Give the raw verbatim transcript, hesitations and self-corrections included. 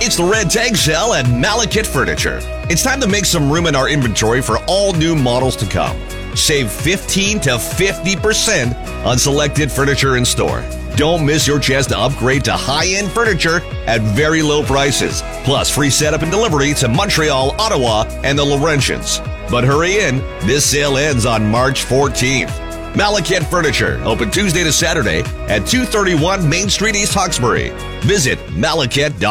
It's the Red Tag Sale at Malekith Furniture. It's time to make some room in our inventory for all new models to come. Save fifteen to fifty percent on selected furniture in store. Don't miss your chance to upgrade to high-end furniture at very low prices. Plus, free setup and delivery to Montreal, Ottawa, and the Laurentians. But hurry in, this sale ends on March fourteenth. Malekith Furniture, open Tuesday to Saturday at two thirty-one Main Street, East Hawkesbury. Visit malekith dot com.